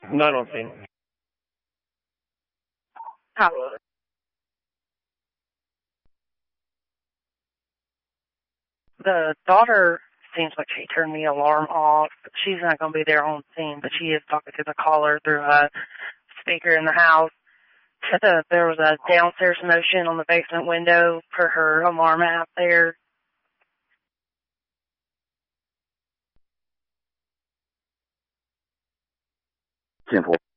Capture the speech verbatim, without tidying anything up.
Not on scene. How? The daughter seems like she turned the alarm off. She's not going to be there on scene, but she is talking to the caller through a speaker in the house. Said that there was a downstairs motion on the basement window for her alarm app there. Simple.